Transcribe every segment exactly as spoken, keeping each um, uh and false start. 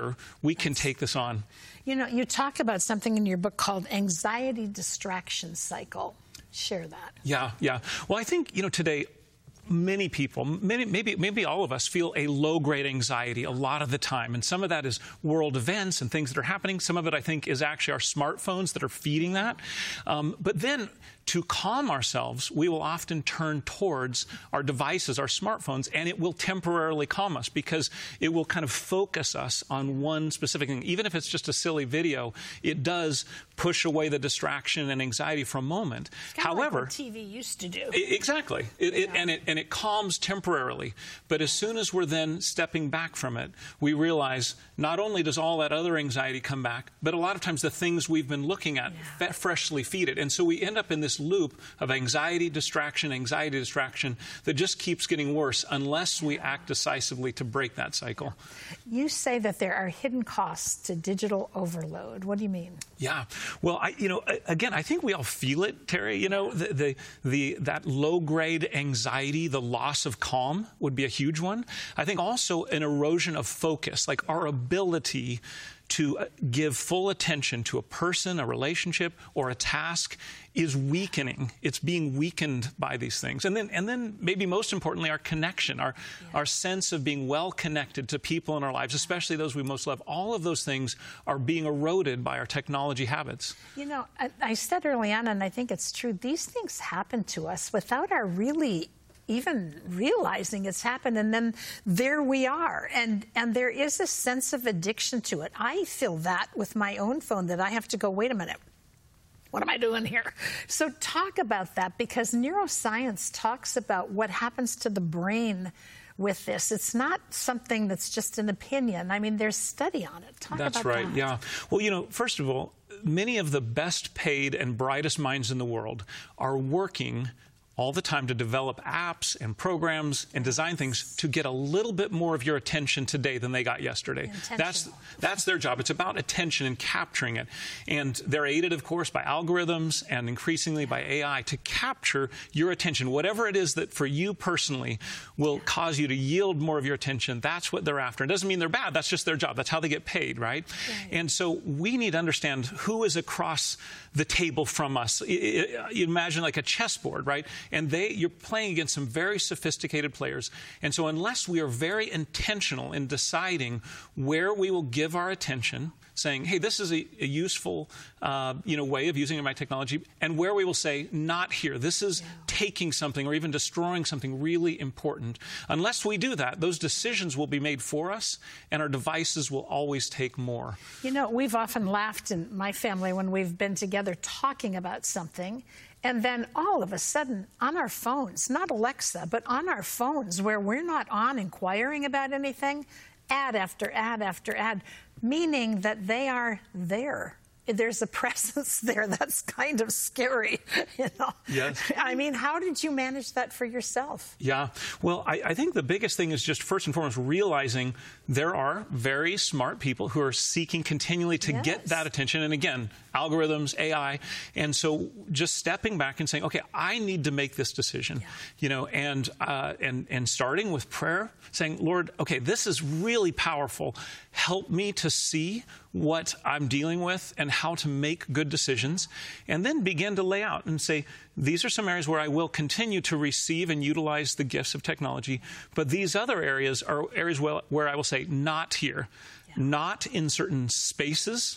we can take this on. You know, you talk about something in your book called anxiety distraction cycle. Share that. Yeah, yeah. Well, I think, you know, today, many people, many, maybe maybe all of us, feel a low-grade anxiety a lot of the time. And some of that is world events and things that are happening. Some of it, I think, is actually our smartphones that are feeding that. Um, but then, to calm ourselves, we will often turn towards our devices, our smartphones, and it will temporarily calm us because it will kind of focus us on one specific thing. Even if it's just a silly video, it does push away the distraction and anxiety for a moment. It's kind However, of like what T V used to do. Exactly. It, it, Yeah. and, it, and it calms temporarily. But as soon as we're then stepping back from it, we realize not only does all that other anxiety come back, but a lot of times the things we've been looking at Yeah. fe- freshly feed it. And so we end up in this loop of anxiety, distraction, anxiety, distraction that just keeps getting worse unless we act decisively to break that cycle. You say that there are hidden costs to digital overload. What do you mean? Yeah. Well, I, you know, a- again, I think we all feel it, Terry. You know, the, the, the that low-grade anxiety, the loss of calm would be a huge one. I think also an erosion of focus, like our ability to uh, give full attention to a person, a relationship, or a task is weakening. It's being weakened by these things. And then, and then maybe most importantly, our connection, our, Yeah. our sense of being well connected to people in our lives, especially those we most love. All of those things are being eroded by our technology habits. You know, I, I said early on, and I think it's true, these things happen to us without our really even realizing it's happened, and then there we are. And and there is a sense of addiction to it. I feel that with my own phone, that I have to go, wait a minute, what am I doing here? So talk about that, because neuroscience talks about what happens to the brain with this. It's not something that's just an opinion. I mean, there's study on it. Talk That's about right, that. yeah. Well, you know, first of all, many of the best paid and brightest minds in the world are working all the time to develop apps and programs and design things to get a little bit more of your attention today than they got yesterday. That's that's their job. It's about attention and capturing it. And they're aided, of course, by algorithms and increasingly by A I to capture your attention. Whatever it is that for you personally will cause you to yield more of your attention, that's what they're after. It doesn't mean they're bad. That's just their job. That's how they get paid, right? Right. And so we need to understand who is across the table from us. You imagine like a chessboard, right? And they, you're playing against some very sophisticated players. And so unless we are very intentional in deciding where we will give our attention, saying, hey, this is a, a useful uh, you know, way of using my technology, and where we will say, not here. This is Yeah. taking something or even destroying something really important. Unless we do that, those decisions will be made for us, and our devices will always take more. You know, we've often laughed in my family when we've been together talking about something, and then all of a sudden on our phones, not Alexa, but on our phones where we're not on inquiring about anything, ad after ad after ad, meaning that they are there. There's a presence there that's kind of scary, you know. Yes. I mean, how did you manage that for yourself? Yeah. Well, I, I think the biggest thing is just first and foremost realizing there are very smart people who are seeking continually to Yes. get that attention. And again, algorithms, A I. And so just stepping back and saying, okay, I need to make this decision, Yeah. you know, and, uh, and, and starting with prayer, saying, Lord, okay, this is really powerful. Help me to see what I'm dealing with and how to make good decisions, and then begin to lay out and say, these are some areas where I will continue to receive and utilize the gifts of technology, but these other areas are areas where, where I will say, not here, Yeah. not in certain spaces,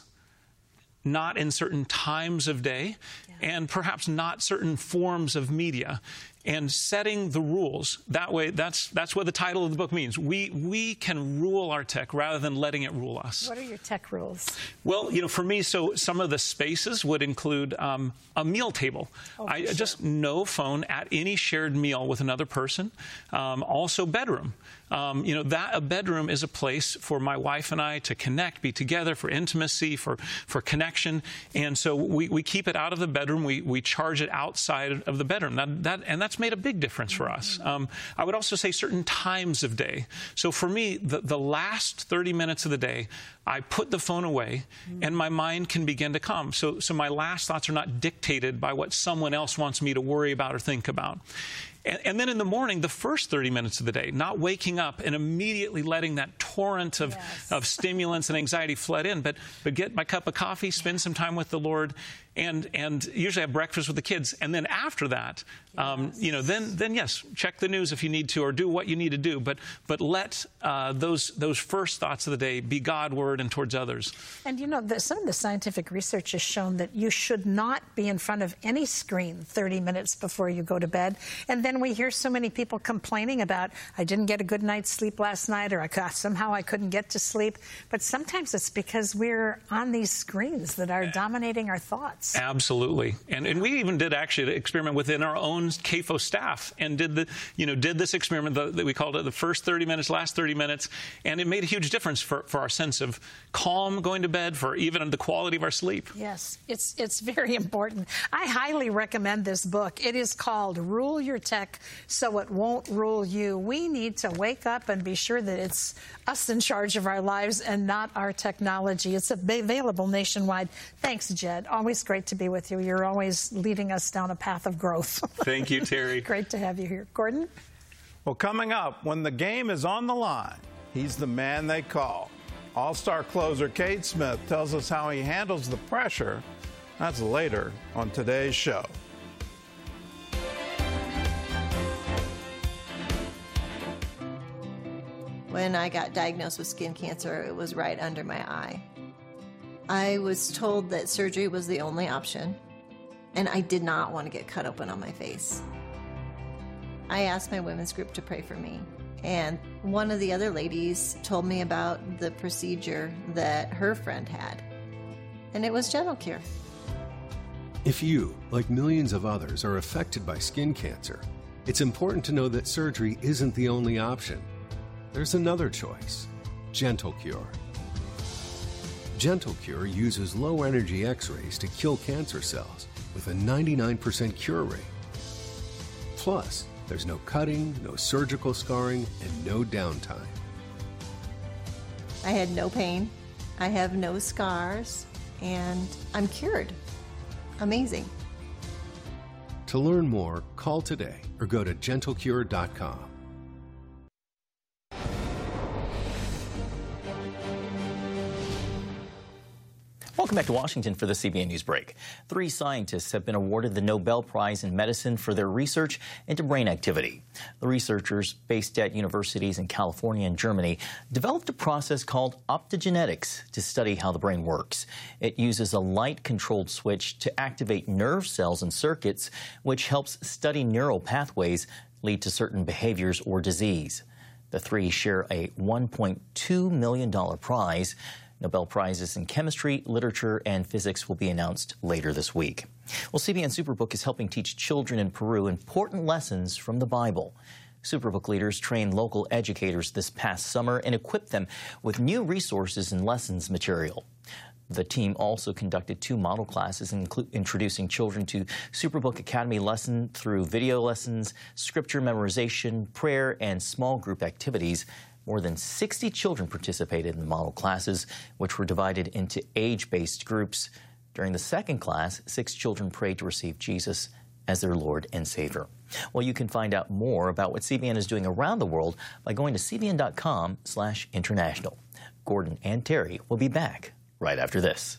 not in certain times of day, Yeah. and perhaps not certain forms of media. And setting the rules. That way, that's that's what the title of the book means. We we can rule our tech rather than letting it rule us. What are your tech rules? Well, you know, for me, so some of the spaces would include um, a meal table. Oh, I for sure. just no phone at any shared meal with another person. Um, also, bedroom. Um, you know, that a bedroom is a place for my wife and I to connect, be together, for intimacy, for for connection. And so we, we keep it out of the bedroom. We we charge it outside of the bedroom. That that and that's made a big difference for us. Um, I would also say certain times of day. So for me, the, the last thirty minutes of the day, I put the phone away and my mind can begin to calm. So, so my last thoughts are not dictated by what someone else wants me to worry about or think about. And, and then in the morning, the first thirty minutes of the day, not waking up and immediately letting that torrent of, yes. of stimulants and anxiety flood in, but, but get my cup of coffee, spend some time with the Lord, and, and usually have breakfast with the kids. And then after that, yes. um, you know, then, then yes, check the news if you need to, or do what you need to do, but, but let uh, those, those first thoughts of the day be God, Word, and towards others. And you know, the, some of the scientific research has shown that you should not be in front of any screen thirty minutes before you go to bed. And then we hear so many people complaining about, I didn't get a good night's sleep last night, or I, somehow I couldn't get to sleep. But sometimes it's because we're on these screens that are dominating our thoughts. Absolutely. And, and we even did actually an experiment within our own C A F O staff, and did the, you know, did this experiment that we called it the first thirty minutes, last thirty minutes, and it made a huge difference for, for our sense of calm going to bed, for even the quality of our sleep. Yes, it's, it's very important. I highly recommend this book. It is called Rule Your Tech So It Won't Rule You. We need to wake up and be sure that it's us in charge of our lives and not our technology. It's available nationwide. Thanks, Jed. Always great to be with you. You're always leading us down a path of growth. Thank you, Terry. Great to have you here. Gordon? Well, coming up, when the game is on the line, he's the man they call. All-star closer Cade Smith tells us how he handles the pressure. That's later on today's show. When I got diagnosed with skin cancer, it was right under my eye. I was told that surgery was the only option, and I did not want to get cut open on my face. I asked my women's group to pray for me, and one of the other ladies told me about the procedure that her friend had, and it was Gentle Cure. If you, like millions of others, are affected by skin cancer, it's important to know that surgery isn't the only option. There's another choice, Gentle Cure. Gentle Cure uses low-energy X-rays to kill cancer cells with a ninety-nine percent cure rate. Plus, there's no cutting, no surgical scarring, and no downtime. I had no pain, I have no scars, and I'm cured. Amazing. To learn more, call today or go to gentle cure dot com. Welcome back to Washington for the C B N News Break. Three scientists have been awarded the Nobel Prize in Medicine for their research into brain activity. The researchers, based at universities in California and Germany, developed a process called optogenetics to study how the brain works. It uses a light-controlled switch to activate nerve cells and circuits, which helps study neural pathways lead to certain behaviors or disease. The three share a one point two million dollars prize. Nobel Prizes in chemistry, literature, and physics will be announced later this week. Well, C B N Superbook is helping teach children in Peru important lessons from the Bible. Superbook leaders trained local educators this past summer and equipped them with new resources and lessons material. The team also conducted two model classes, inclu- introducing children to Superbook Academy lesson through video lessons, scripture memorization, prayer, and small group activities. More than sixty children participated in the model classes, which were divided into age-based groups. During the second class, six children prayed to receive Jesus as their Lord and Savior. Well, you can find out more about what C B N is doing around the world by going to c b n dot com slash international. Gordon and Terry will be back right after this.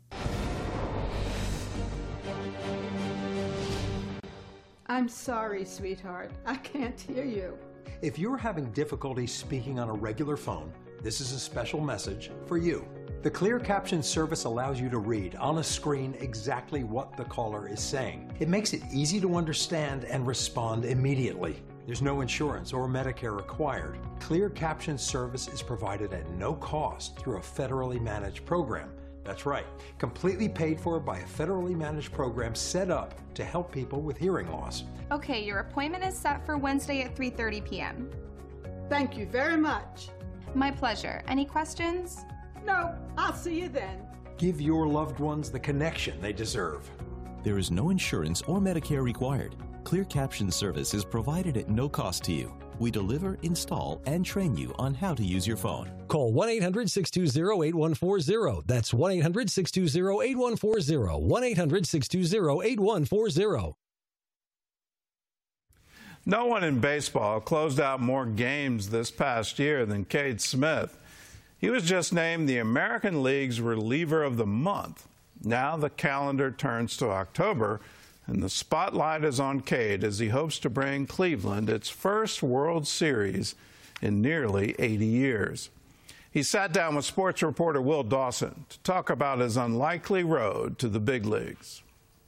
I'm sorry, sweetheart. I can't hear you. If you're having difficulty speaking on a regular phone, this is a special message for you. The Clear Caption service allows you to read on a screen exactly what the caller is saying. It makes it easy to understand and respond immediately. There's no insurance or Medicare required. Clear Caption service is provided at no cost through a federally managed program. That's right, completely paid for by a federally managed program set up to help people with hearing loss. Okay, your appointment is set for Wednesday at three thirty p m Thank you very much. My pleasure. Any questions? No, I'll see you then. Give your loved ones the connection they deserve. There is no insurance or Medicare required. Clear Caption service is provided at no cost to you. We deliver, install, and train you on how to use your phone. Call one eight hundred, six two zero, eight one four zero. That's one eight hundred, six two zero, eight one four zero. one eight hundred, six two zero, eight one four zero. No one in baseball closed out more games this past year than Cade Smith. He was just named the American League's Reliever of the Month. Now the calendar turns to October, and the spotlight is on Cade as he hopes to bring Cleveland its first World Series in nearly eighty years. He sat down with sports reporter Will Dawson to talk about his unlikely road to the big leagues.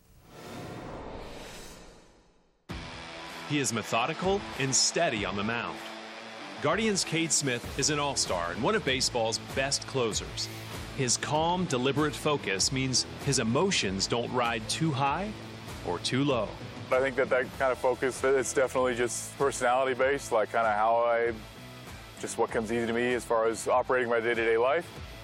He is methodical and steady on the mound. Guardians' Cade Smith is an all-star and one of baseball's best closers. His calm, deliberate focus means his emotions don't ride too high or too low. I think that that kind of focus, it's definitely just personality-based, like kind of how I, just what comes easy to me as far as operating my day-to-day life.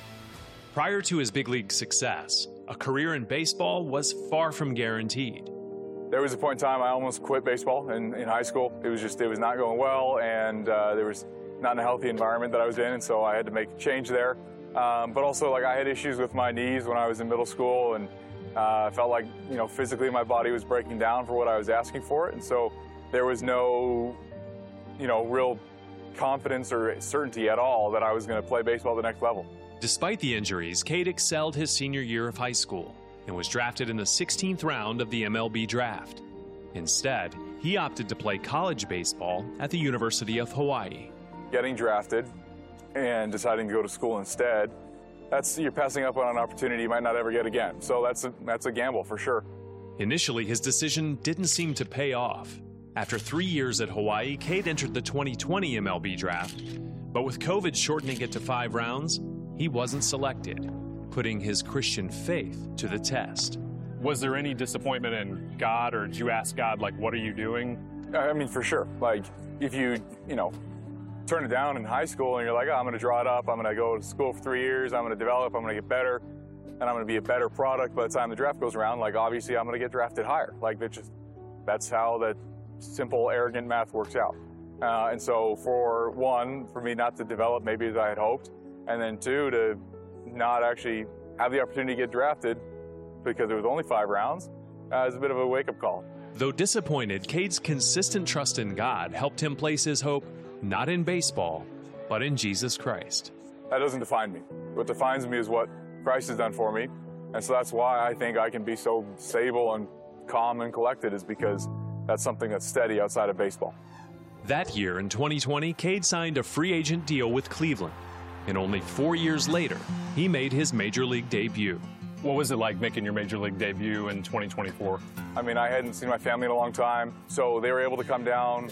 Prior to his big league success, a career in baseball was far from guaranteed. There was a point in time I almost quit baseball in, in high school. It was just, it was not going well, and uh, there was not a healthy environment that I was in, and so I had to make a change there. Um, but also, like, I had issues with my knees when I was in middle school, and I uh, felt like, you know, physically my body was breaking down for what I was asking for, and so there was no, you know, real confidence or certainty at all that I was going to play baseball at the next level. Despite the injuries, Cade excelled his senior year of high school and was drafted in the sixteenth round of the M L B draft. Instead, he opted to play college baseball at the University of Hawaii. Getting drafted and deciding to go to school instead, that's, you're passing up on an opportunity you might not ever get again. So that's a, that's a gamble for sure. Initially, his decision didn't seem to pay off. After three years at Hawaii, Cade entered the twenty twenty M L B draft, but with COVID shortening it to five rounds, he wasn't selected, putting his Christian faith to the test. Was there any disappointment in God, or did you ask God, like, what are you doing? I mean, for sure. Like, if you, you know, turn it down in high school and you're like, oh, I'm going to draw it up, I'm going to go to school for three years, I'm going to develop, I'm going to get better, and I'm going to be a better product by the time the draft goes around, like, obviously I'm going to get drafted higher. Like, that's just, that's how that simple, arrogant math works out. Uh, and so for one, for me not to develop maybe as I had hoped, and then two, to not actually have the opportunity to get drafted because it was only five rounds, uh, is a bit of a wake-up call. Though disappointed, Cade's consistent trust in God helped him place his hope not in baseball, but in Jesus Christ. That doesn't define me. What defines me is what Christ has done for me. And so that's why I think I can be so stable and calm and collected, is because that's something that's steady outside of baseball. That year, in twenty twenty, Cade signed a free agent deal with Cleveland. And only four years later, he made his major league debut. What was it like making your major league debut in twenty twenty-four? I mean, I hadn't seen my family in a long time, so they were able to come down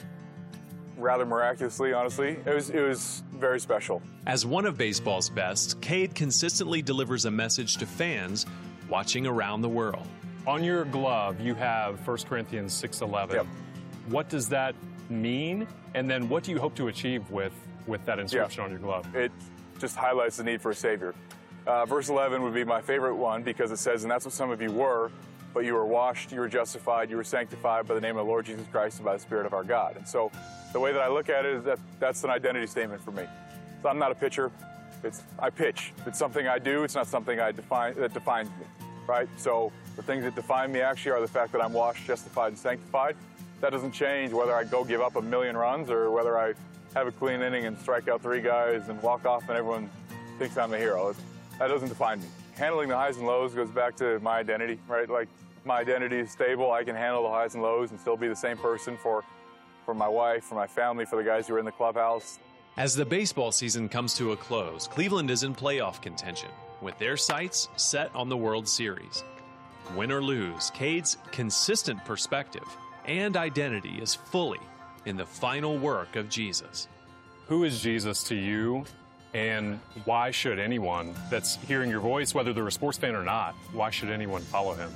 rather miraculously, honestly. It was, it was very special. As one of baseball's best, Cade consistently delivers a message to fans watching around the world. On your glove, you have First Corinthians six eleven. Yep. What does that mean? And then what do you hope to achieve with, with that inscription yeah. on your glove? It just highlights the need for a Savior. Uh, verse eleven would be my favorite one, because it says, and that's what some of you were, but you were washed, you were justified, you were sanctified by the name of the Lord Jesus Christ and by the Spirit of our God. And so the way that I look at it is that that's an identity statement for me. So I'm not a pitcher. It's, I pitch. It's something I do. It's not something I define, that defines me, right? So the things that define me actually are the fact that I'm washed, justified, and sanctified. That doesn't change whether I go give up a million runs or whether I have a clean inning and strike out three guys and walk off and everyone thinks I'm a hero. It's, that doesn't define me. Handling the highs and lows goes back to my identity, right? Like, my identity is stable. I can handle the highs and lows and still be the same person for, for my wife, for my family, for the guys who are in the clubhouse. As the baseball season comes to a close, Cleveland is in playoff contention, with their sights set on the World Series. Win or lose, Cade's consistent perspective and identity is fully in the final work of Jesus. Who is Jesus to you, and why should anyone that's hearing your voice, whether they're a sports fan or not, why should anyone follow him?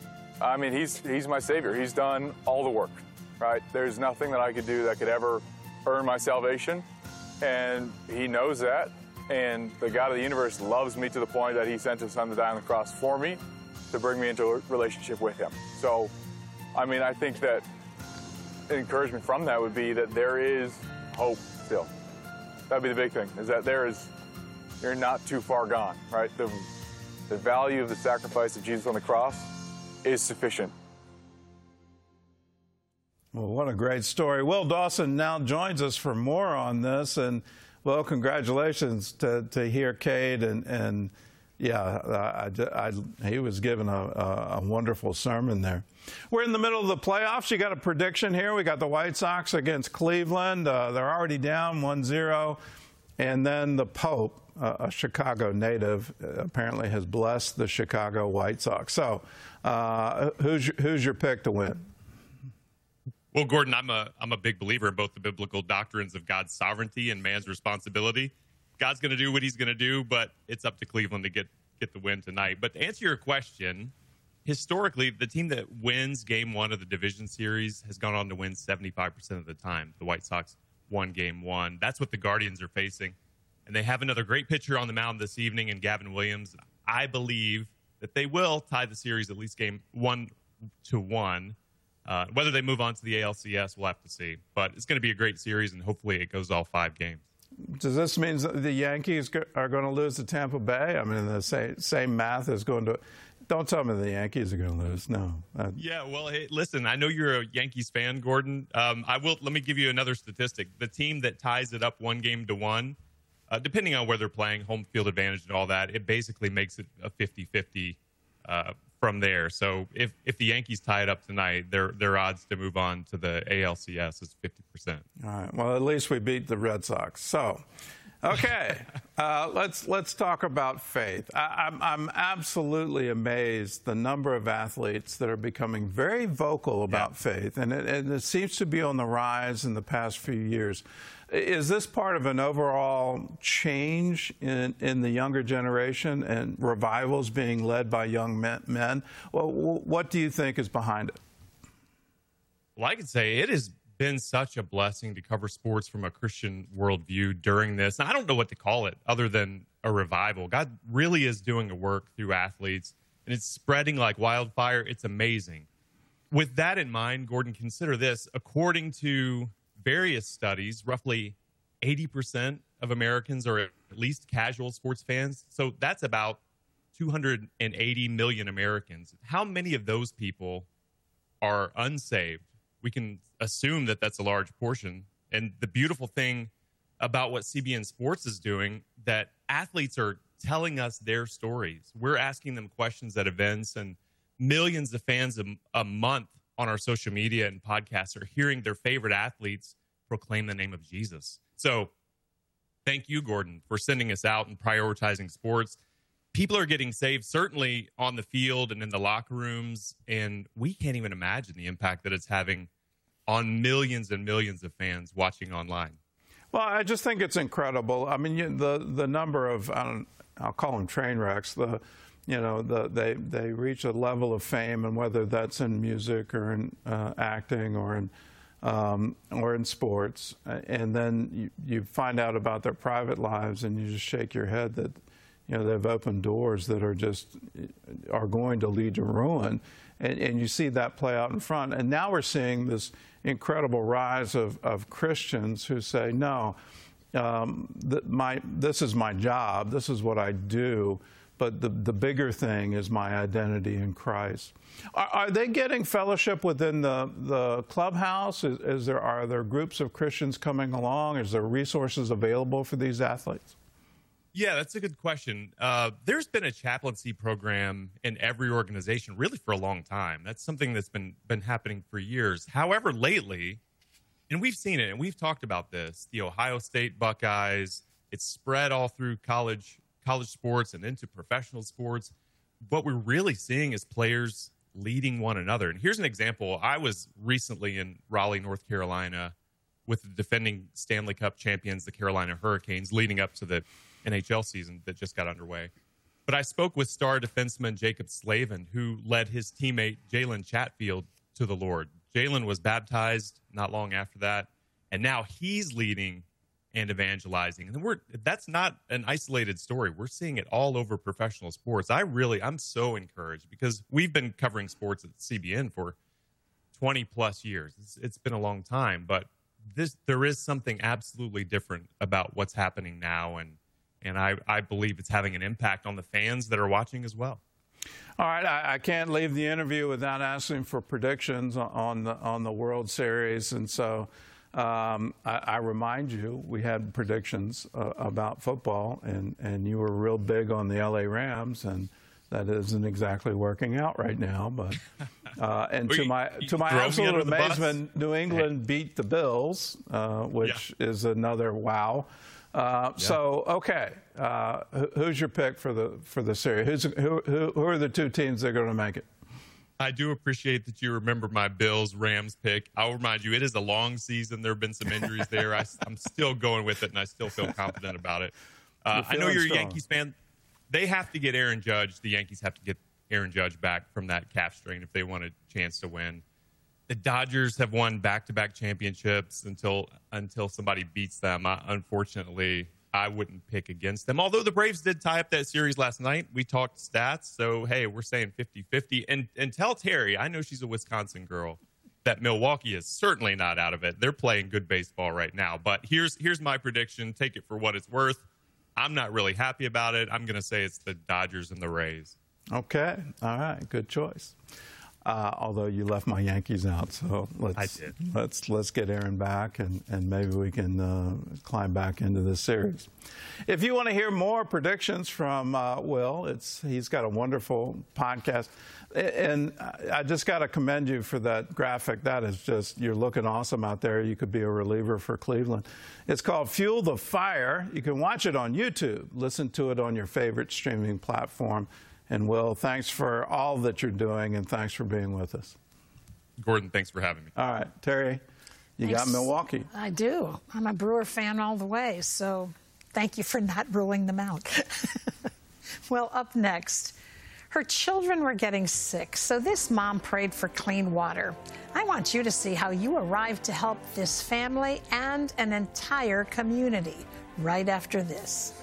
I mean, he's, he's my Savior. He's done all the work, right? There's nothing that I could do that could ever earn my salvation, and he knows that, and the God of the universe loves me to the point that he sent his son to die on the cross for me to bring me into a relationship with him. So, I mean, I think that encouragement from that would be that there is hope still. That'd be the big thing, is that there is, you're not too far gone, right? The, the value of the sacrifice of Jesus on the cross is sufficient. Well, what a great story. Will Dawson now joins us for more on this. And, well, congratulations to, to hear Cade. And, and yeah, I, I, he was given a, a, a wonderful sermon there. We're in the middle of the playoffs. You got a prediction here. We got the White Sox against Cleveland. Uh, they're already down one zero. And then the Pope, uh, a Chicago native, uh, apparently has blessed the Chicago White Sox. So uh, who's, who's your pick to win? Well, Gordon, I'm a I'm a big believer in both the biblical doctrines of God's sovereignty and man's responsibility. God's going to do what he's going to do, but it's up to Cleveland to get, get the win tonight. But to answer your question, historically, the team that wins game one of the division series has gone on to win seventy-five percent of the time. The White Sox won game one. That's what the Guardians are facing. And they have another great pitcher on the mound this evening in Gavin Williams. I believe that they will tie the series at least game one to one. Uh, whether they move on to the A L C S, we'll have to see. But it's going to be a great series, and hopefully it goes all five games. Does this mean that the Yankees are going to lose to Tampa Bay? I mean, the same, same math is going to – don't tell me the Yankees are going to lose. No. Uh, yeah, well, hey, listen, I know you're a Yankees fan, Gordon. Um, I will. Let me give you another statistic. The team that ties it up one game to one, uh, depending on where they're playing, home field advantage and all that, it basically makes it a fifty-fifty uh from there. So if, if the Yankees tie it up tonight, their their odds to move on to the A L C S is fifty percent. All right. Well, at least we beat the Red Sox. So, okay, uh, let's let's talk about faith. I, I'm I'm absolutely amazed the number of athletes that are becoming very vocal about yeah. faith, and it, and it seems to be on the rise in the past few years. Is this part of an overall change in, in the younger generation and revivals being led by young men? men? Well, what do you think is behind it? Well, I could say it has been such a blessing to cover sports from a Christian worldview during this. And I don't know what to call it other than a revival. God really is doing a work through athletes, and it's spreading like wildfire. It's amazing. With that in mind, Gordon, consider this. According to various studies, roughly eighty percent of Americans are at least casual sports fans. So that's about two hundred eighty million Americans. How many of those people are unsaved? We can assume that that's a large portion. And the beautiful thing about what C B N Sports is doing, that athletes are telling us their stories. We're asking them questions at events, and millions of fans a, a month on our social media and podcasts are hearing their favorite athletes proclaim the name of Jesus. So thank you, Gordon, for sending us out and prioritizing sports. People are getting saved, certainly on the field and in the locker rooms, and we can't even imagine the impact that it's having on millions and millions of fans watching online. Well, I just think it's incredible. I mean, you, the the number of, I don't, I'll call them train wrecks, the You know, the, they they reach a level of fame, and whether that's in music or in uh, acting or in um, or in sports, and then you, you find out about their private lives, and you just shake your head that, you know, they've opened doors that are just are going to lead to ruin, and, and you see that play out in front. And now we're seeing this incredible rise of, of Christians who say, no, um, th- my this is my job, this is what I do. But the, the bigger thing is my identity in Christ. Are, are they getting fellowship within the, the clubhouse? Is, is there, are there groups of Christians coming along? Is there resources available for these athletes? Yeah, that's a good question. Uh, there's been a chaplaincy program in every organization really for a long time. That's something that's been, been happening for years. However, lately, and we've seen it, and we've talked about this, the Ohio State Buckeyes, it's spread all through college college sports and into professional sports. What we're really seeing is players leading one another. And here's an example. I was recently in Raleigh, North Carolina with the defending Stanley Cup champions, the Carolina Hurricanes, leading up to the N H L season that just got underway. But I spoke with star defenseman Jacob Slavin, who led his teammate Jalen Chatfield to the Lord. Jalen was baptized not long after that, and now he's leading and evangelizing. And we're that's not an isolated story. We're seeing it all over professional sports. I really, I'm so encouraged because we've been covering sports at C B N for twenty plus years. It's, it's been a long time, but this there is something absolutely different about what's happening now, and and I, I believe it's having an impact on the fans that are watching as well. All right, I, I can't leave the interview without asking for predictions on the on the World Series, and so um, I, I remind you we had predictions uh, about football, and and you were real big on the L A Rams, and that isn't exactly working out right now. But uh, and to my to my absolute amazement, New England beat the Bills, uh, which yeah. is another wow. Uh, yeah. So okay, uh, who's your pick for the for the series? Who's who? Who, who are the two teams that are going to make it? I do appreciate that you remember my Bills Rams pick. I'll remind you, it is a long season. There have been some injuries there. I, I'm still going with it, and I still feel confident about it. Uh, I know you're strong. a Yankees fan. They have to get Aaron Judge. The Yankees have to get Aaron Judge back from that calf strain if they want a chance to win. The Dodgers have won back-to-back championships until until somebody beats them. I, unfortunately, I wouldn't pick against them. Although the Braves did tie up that series last night. We talked stats, so, hey, we're saying fifty-fifty. And, and tell Terry, I know she's a Wisconsin girl, that Milwaukee is certainly not out of it. They're playing good baseball right now. But here's here's my prediction. Take it for what it's worth. I'm not really happy about it. I'm going to say it's the Dodgers and the Rays. Okay. All right. Good choice. Uh, although you left my Yankees out, so let's I did. let's let's get Aaron back, and, and maybe we can uh, climb back into this series. If you want to hear more predictions from uh, Will, it's he's got a wonderful podcast, and I just got to commend you for that graphic. That is just, you're looking awesome out there. You could be a reliever for Cleveland. It's called Fuel the Fire. You can watch it on YouTube. Listen to it on your favorite streaming platform. And Will, thanks for all that you're doing, and thanks for being with us. Gordon, thanks for having me. All right, Terry, you thanks. got Milwaukee. I do. I'm a Brewer fan all the way, so thank you for not ruling them out. Well, up next, her children were getting sick, so this mom prayed for clean water. I want you to see how you arrived to help this family and an entire community right after this.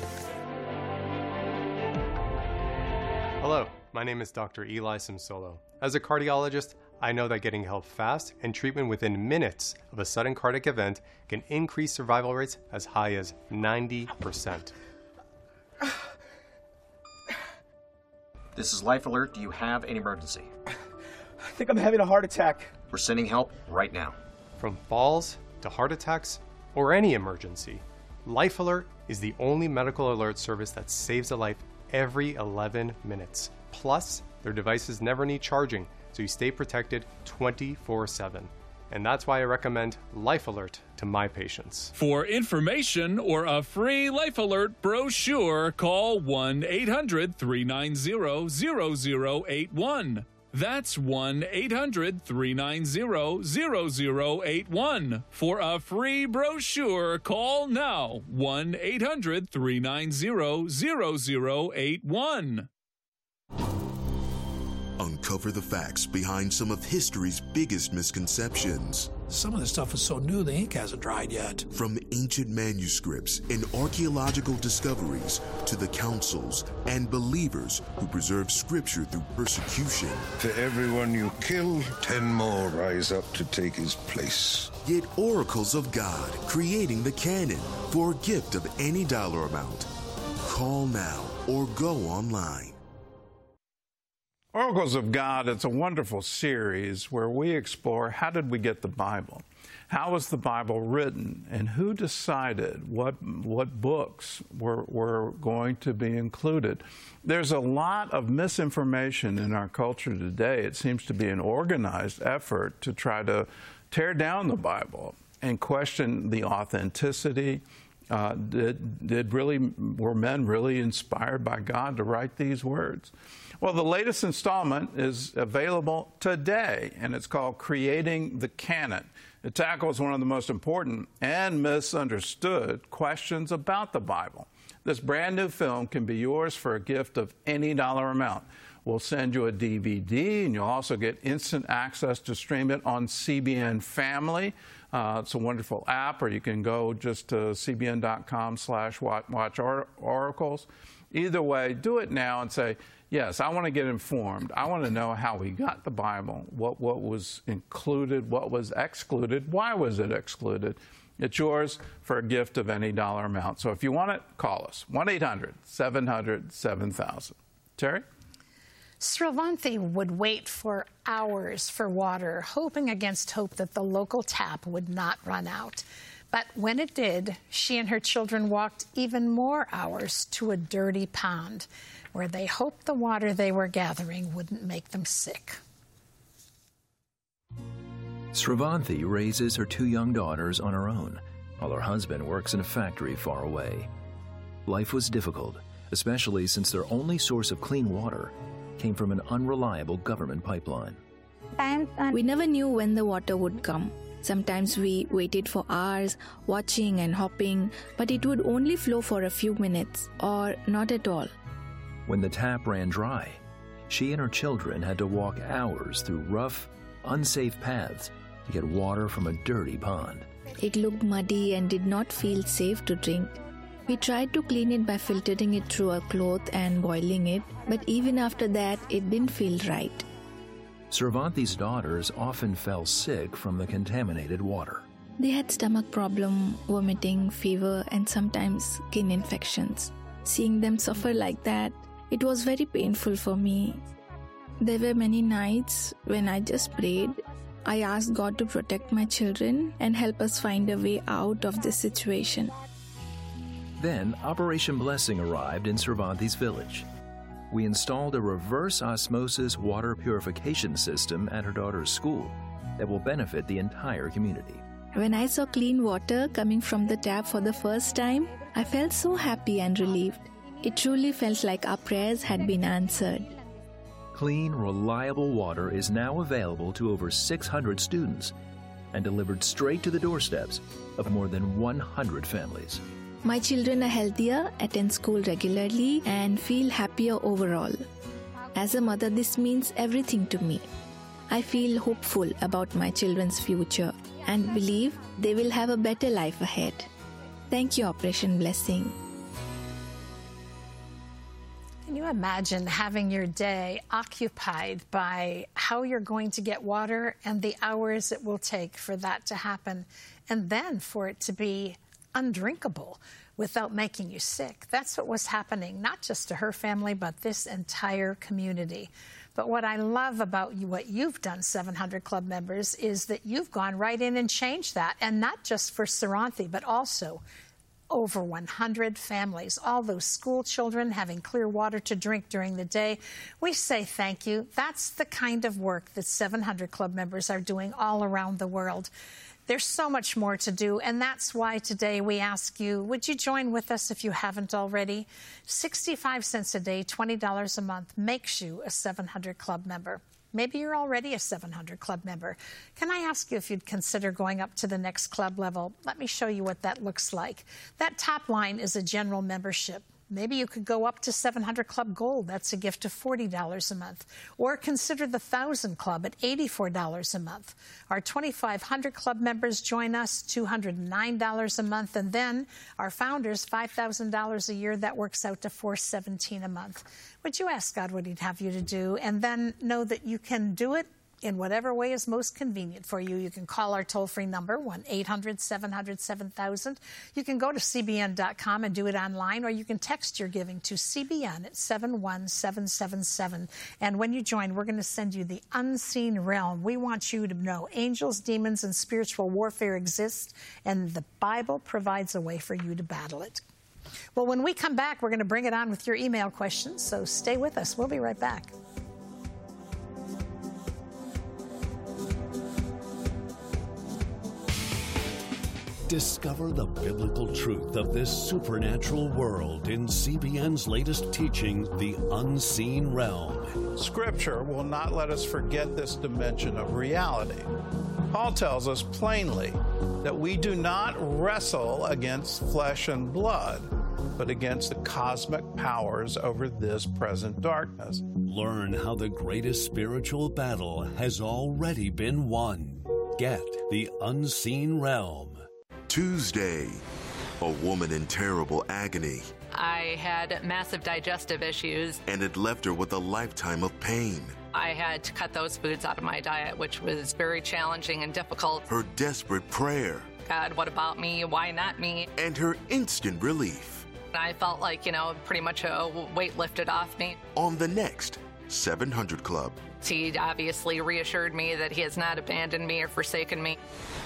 Hello, my name is Doctor Eli Simsolo. As a cardiologist, I know that getting help fast and treatment within minutes of a sudden cardiac event can increase survival rates as high as ninety percent. This is Life Alert. Do you have an emergency? I think I'm having a heart attack. We're sending help right now. From falls to heart attacks or any emergency, Life Alert is the only medical alert service that saves a life every eleven minutes. Plus, their devices never need charging, so you stay protected twenty-four seven. And that's why I recommend Life Alert to my patients. For information or a free Life Alert brochure, call one eight hundred, three nine zero, zero zero eight one. That's one eight hundred, three nine zero, zero zero eight one. For a free brochure, call now one eight hundred, three nine zero, zero zero eight one. Uncover the facts behind some of history's biggest misconceptions. Some of this stuff is so new, the ink hasn't dried yet. From ancient manuscripts and archaeological discoveries to the councils and believers who preserve scripture through persecution. To everyone you kill, ten more rise up to take his place. Get oracles of God, creating the canon for a gift of any dollar amount. Call now or go online. Oracles of God, it's a wonderful series where we explore how did we get the Bible? How was the Bible written? And who decided what what books were, were going to be included? There's a lot of misinformation in our culture today. It seems to be an organized effort to try to tear down the Bible and question the authenticity. Uh, did, did really, were men really inspired by God to write these words? Well, the latest installment is available today, and it's called Creating the Canon. It tackles one of the most important and misunderstood questions about the Bible. This brand new film can be yours for a gift of any dollar amount. We'll send you a D V D, and you'll also get instant access to stream it on C B N Family. Uh, it's a wonderful app, or you can go just to c b n dot com slash watch oracles. Either way, do it now and say, yes, I want to get informed. I want to know how we got the Bible, what, what was included, what was excluded, why was it excluded. It's yours for a gift of any dollar amount. So if you want it, call us, one eight hundred, seven hundred, seven thousand. Terry? Sravanthi would wait for hours for water, hoping against hope that the local tap would not run out. But when it did, she and her children walked even more hours to a dirty pond, where they hoped the water they were gathering wouldn't make them sick. Sravanthi raises her two young daughters on her own, while her husband works in a factory far away. Life was difficult, especially since their only source of clean water came from an unreliable government pipeline. We never knew when the water would come. Sometimes we waited for hours, watching and hopping, but it would only flow for a few minutes, or not at all. When the tap ran dry, she and her children had to walk hours through rough, unsafe paths to get water from a dirty pond. It looked muddy and did not feel safe to drink. We tried to clean it by filtering it through a cloth and boiling it, but even after that, it didn't feel right. Sravanthi's daughters often fell sick from the contaminated water. They had stomach problem, vomiting, fever, and sometimes skin infections. Seeing them suffer like that, it was very painful for me. There were many nights when I just prayed. I asked God to protect my children and help us find a way out of this situation. Then Operation Blessing arrived in Sravanthi's village. We installed a reverse osmosis water purification system at her daughter's school that will benefit the entire community. When I saw clean water coming from the tap for the first time, I felt so happy and relieved. It truly felt like our prayers had been answered. Clean, reliable water is now available to over six hundred students and delivered straight to the doorsteps of more than one hundred families. My children are healthier, attend school regularly, and feel happier overall. As a mother, this means everything to me. I feel hopeful about my children's future and believe they will have a better life ahead. Thank you, Operation Blessing. Can you imagine having your day occupied by how you're going to get water and the hours it will take for that to happen, and then for it to be undrinkable without making you sick? That's what was happening, not just to her family, but this entire community. But what I love about you, what you've done, seven hundred Club members, is that you've gone right in and changed that, and not just for Sravanthi, but also over one hundred families, all those school children having clear water to drink during the day. We say thank you. That's the kind of work that seven hundred Club members are doing all around the world. There's so much more to do, and that's why today we ask you, would you join with us if you haven't already? sixty-five cents a day, twenty dollars a month makes you a seven hundred Club member. Maybe you're already a seven hundred Club member. Can I ask you if you'd consider going up to the next club level? Let me show you what that looks like. That top line is a general membership. Maybe you could go up to seven hundred Club Gold. That's a gift of forty dollars a month. Or consider the one thousand Club at eighty-four dollars a month. Our twenty-five hundred Club members join us, two hundred nine dollars a month. And then our founders, five thousand dollars a year. That works out to four hundred seventeen dollars a month. Would you ask God what he'd have you to do? And then know that you can do it in whatever way is most convenient for you. You can call our toll-free number, one eight hundred seven hundred seven thousand. You can go to C B N dot com and do it online, or you can text your giving to C B N at seven one seven seven seven. And when you join, we're going to send you the Unseen Realm. We want you to know angels, demons, and spiritual warfare exist, and the Bible provides a way for you to battle it. Well, when we come back, we're going to bring it on with your email questions, so stay with us. We'll be right back. Discover the biblical truth of this supernatural world in C B N's latest teaching, The Unseen Realm. Scripture will not let us forget this dimension of reality. Paul tells us plainly that we do not wrestle against flesh and blood, but against the cosmic powers over this present darkness. Learn how the greatest spiritual battle has already been won. Get The Unseen Realm. Tuesday, a woman in terrible agony. I had massive digestive issues. And it left her with a lifetime of pain. I had to cut those foods out of my diet, which was very challenging and difficult. Her desperate prayer. God, what about me? Why not me? And her instant relief. I felt like, you know, pretty much a weight lifted off me. On the next seven hundred club. He obviously reassured me that he has not abandoned me or forsaken me.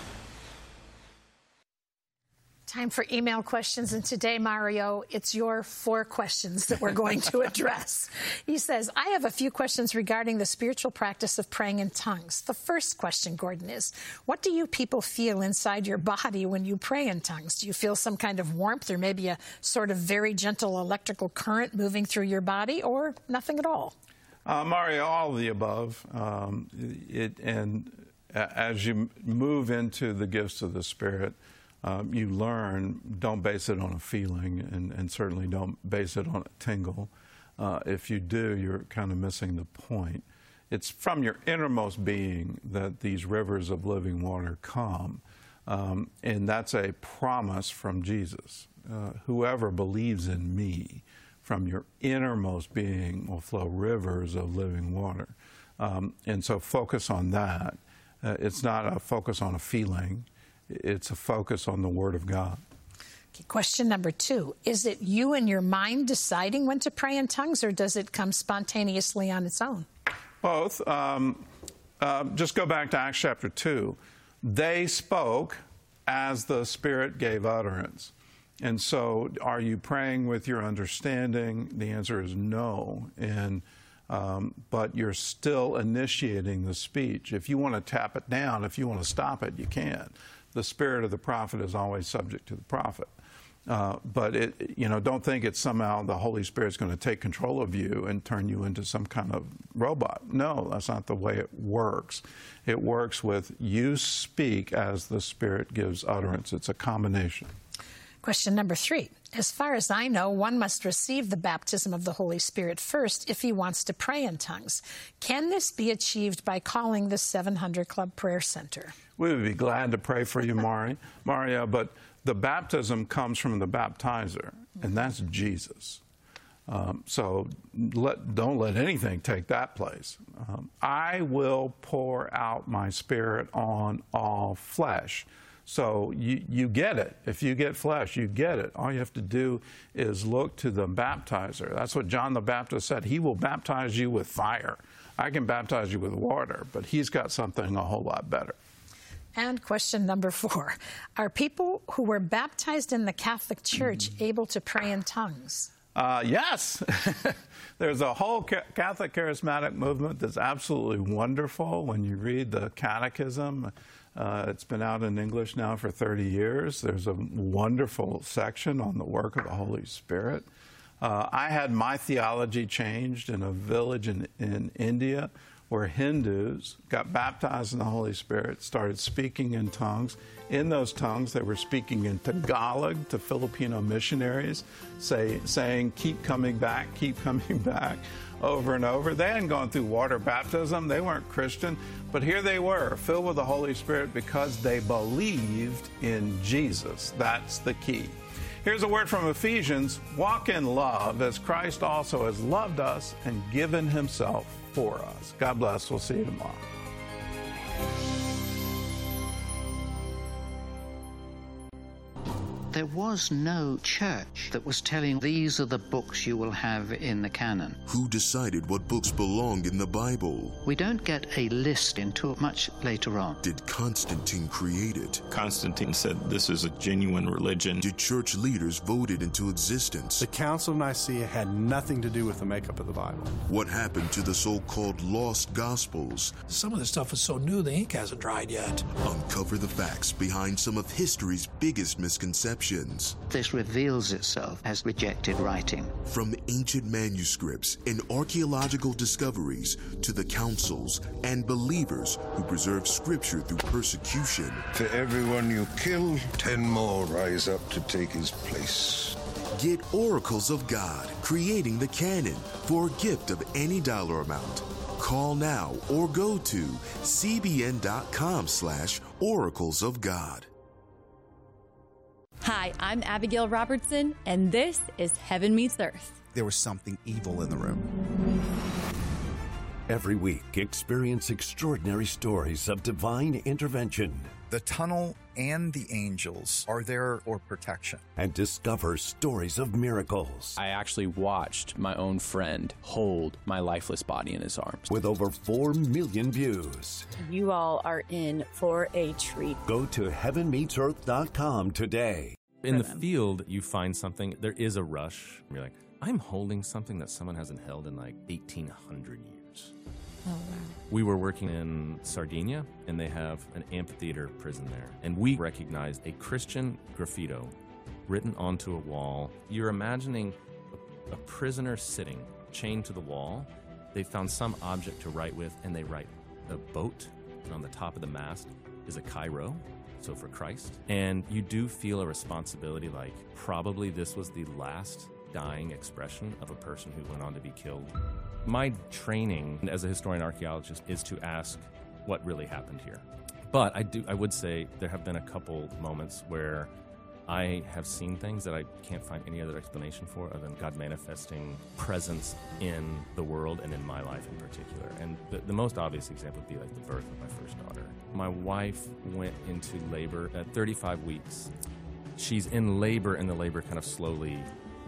Time for email questions, and today, Mario, it's your four questions that we're going to address. He says, I have a few questions regarding the spiritual practice of praying in tongues. The first question, Gordon, is, what do you people feel inside your body when you pray in tongues? Do you feel some kind of warmth or maybe a sort of very gentle electrical current moving through your body, or nothing at all? Uh, Mario, all of the above. Um, it, and as you move into the gifts of the Spirit, Um, you learn, don't base it on a feeling, and, and certainly don't base it on a tingle. Uh, if you do, you're kind of missing the point. It's from your innermost being that these rivers of living water come, um, and that's a promise from Jesus. Uh, whoever believes in me, from your innermost being will flow rivers of living water. Um, and so focus on that. Uh, it's not a focus on a feeling. It's a focus on the Word of God. Okay, question number two. Is it you and your mind deciding when to pray in tongues, or does it come spontaneously on its own? Both. Um, uh, just go back to Acts chapter two. They spoke as the Spirit gave utterance. And so are you praying with your understanding? The answer is no. And Um, but you're still initiating the speech. If you want to tap it down, if you want to stop it, you can. The spirit of the prophet is always subject to the prophet. Uh, but, it, you know, don't think it's somehow the Holy Spirit's going to take control of you and turn you into some kind of robot. No, that's not the way it works. It works with you speak as the Spirit gives utterance. It's a combination. Question number three. As far as I know, one must receive the baptism of the Holy Spirit first if he wants to pray in tongues. Can this be achieved by calling the seven hundred Club Prayer Center? We would be glad to pray for you, Mari, Mario, but the baptism comes from the baptizer, and that's Jesus. Um, so let, don't let anything take that place. Um, I will pour out my Spirit on all flesh. So you, you get it. If you get flesh, you get it. All you have to do is look to the baptizer. That's what John the Baptist said. He will baptize you with fire. I can baptize you with water, but he's got something a whole lot better. And question number four. Are people who were baptized in the Catholic Church mm. able to pray in tongues? Uh, yes. There's a whole Catholic charismatic movement that's absolutely wonderful. When you read the catechism, uh, it's been out in English now for thirty years. There's a wonderful section on the work of the Holy Spirit. Uh, I had my theology changed in a village in, in India where Hindus got baptized in the Holy Spirit, started speaking in tongues. In those tongues, they were speaking in Tagalog to Filipino missionaries, say, saying, keep coming back, keep coming back, over and over. They hadn't gone through water baptism. They weren't Christian. But here they were, filled with the Holy Spirit because they believed in Jesus. That's the key. Here's a word from Ephesians. Walk in love as Christ also has loved us and given himself for us. God bless. We'll see you tomorrow. There was no church that was telling these are the books you will have in the canon. Who decided what books belonged in the Bible? We don't get a list until much later on. Did Constantine create it? Constantine said this is a genuine religion. Did church leaders vote it into existence? The Council of Nicaea had nothing to do with the makeup of the Bible. What happened to the so-called lost Gospels? Some of the stuff is so new the ink hasn't dried yet. Uncover the facts behind some of history's biggest misconceptions. This reveals itself as rejected writing. From ancient manuscripts and archaeological discoveries to the councils and believers who preserve Scripture through persecution. To everyone you kill, ten more rise up to take his place. Get Oracles of God, creating the canon, for a gift of any dollar amount. Call now or go to cbn.com slash oracles of God. Hi, I'm Abigail Robertson, and this is Heaven Meets Earth. There was something evil in the room. Every week, experience extraordinary stories of divine intervention. The tunnel and the angels are there for protection. And discover stories of miracles. I actually watched my own friend hold my lifeless body in his arms. With over four million views. You all are in for a treat. Go to heaven meets earth dot com today. In the field, you find something, there is a rush. You're like, I'm holding something that someone hasn't held in like eighteen hundred years. Oh, wow. We were working in Sardinia, and they have an amphitheater prison there. And we recognized a Christian graffito written onto a wall. You're imagining a, a prisoner sitting, chained to the wall. They found some object to write with, and they write a boat, and on the top of the mast is a Cairo, so for Christ. And you do feel a responsibility, like probably this was the last dying expression of a person who went on to be killed. My training as a historian archaeologist is to ask what really happened here. But I do I would say there have been a couple moments where I have seen things that I can't find any other explanation for other than God manifesting presence in the world and in my life in particular. And the, the most obvious example would be like the birth of my first daughter. My wife went into labor at thirty-five weeks. She's in labor, and the labor kind of slowly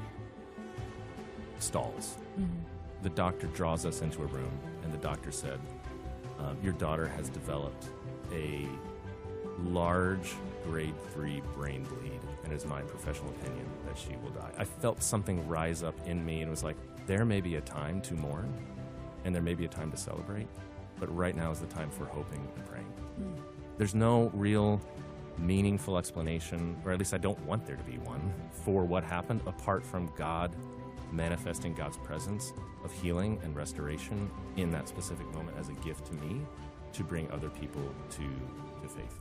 stalls. Mm-hmm. The doctor draws us into a room, and the doctor said, um, your daughter has developed a large grade three brain bleed, and it is my professional opinion that she will die. I felt something rise up in me and was like, there may be a time to mourn, and there may be a time to celebrate, but right now is the time for hoping and praying. Mm. There's no real meaningful explanation, or at least I don't want there to be one, for what happened apart from God manifesting God's presence of healing and restoration in that specific moment as a gift to me to bring other people to, to faith.